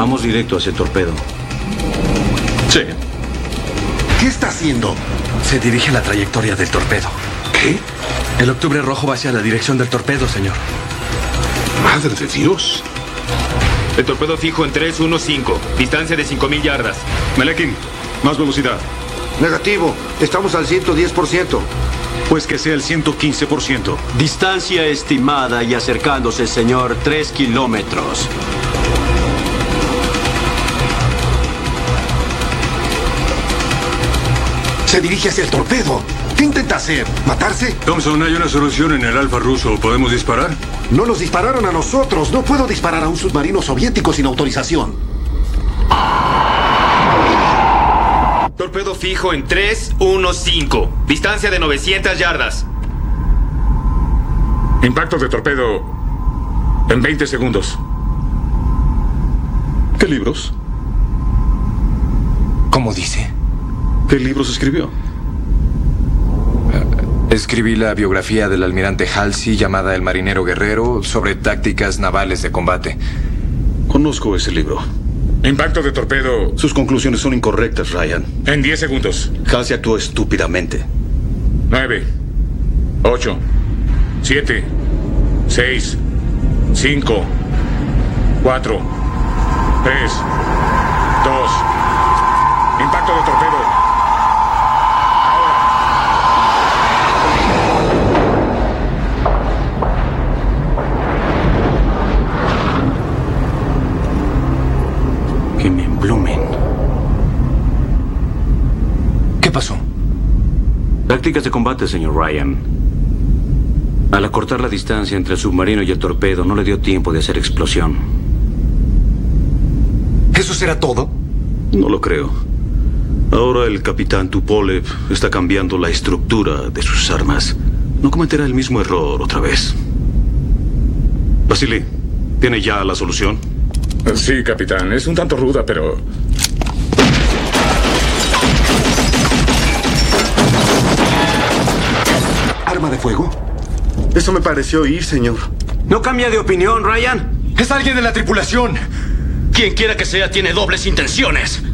Vamos directo hacia el torpedo. Sí. ¿Qué está haciendo? Se dirige a la trayectoria del torpedo. ¿Qué? El octubre rojo va hacia la dirección del torpedo, señor. ¡Madre de Dios! El torpedo fijo en 315, distancia de 5,000 yardas. Melekin, más velocidad. Negativo, estamos al 110%. Pues que sea el 115%. Distancia estimada y acercándose, señor, 3 kilómetros. Se dirige hacia el torpedo. ¿Qué intenta hacer? ¿Matarse? Thompson, hay una solución en el Alfa ruso. ¿Podemos disparar? No nos dispararon a nosotros. No puedo disparar a un submarino soviético sin autorización. Torpedo fijo en 315, distancia de 900 yardas. Impacto de torpedo en 20 segundos. ¿Qué libros? ¿Cómo dice? ¿Qué libros escribió? Escribí la biografía del almirante Halsey llamada El marinero guerrero sobre tácticas navales de combate. Conozco ese libro. Impacto de torpedo Sus conclusiones son incorrectas, Ryan. en 10 segundos. Halsey actuó estúpidamente. 9, 8, 7, 6, 5, 4, 3, 2. Impacto de torpedo. Que me emblumen. ¿Qué pasó? Tácticas de combate, señor Ryan. Al acortar la distancia entre el submarino y el torpedo, no le dio tiempo de hacer explosión. ¿Eso será todo? No lo creo. Ahora el capitán Tupolev está cambiando la estructura de sus armas. No cometerá el mismo error otra vez. Vasily, ¿tiene ya la solución? Sí, capitán. Es un tanto ruda, pero... ¿Arma de fuego? Eso me pareció oír, señor. ¿No cambia de opinión, Ryan? ¡Es alguien de la tripulación! Quien quiera que sea tiene dobles intenciones.